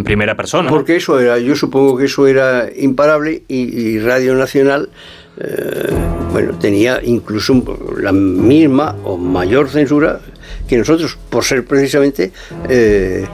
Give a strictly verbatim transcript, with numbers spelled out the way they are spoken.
primera persona. Porque eso era, yo supongo que eso era imparable y, y Radio Nacional, eh, bueno, tenía incluso la misma o mayor censura que nosotros, por ser precisamente... Eh,